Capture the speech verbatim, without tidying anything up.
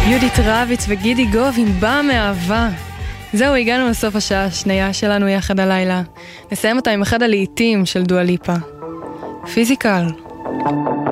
יהודית רביץ וגידי גוב עם בא מאהבה. זהו, הגענו לסוף השעה השנייה שלנו יחד הלילה. נסיים אותה עם אחד הלעיתים של דואה ליפה. פיזיקל.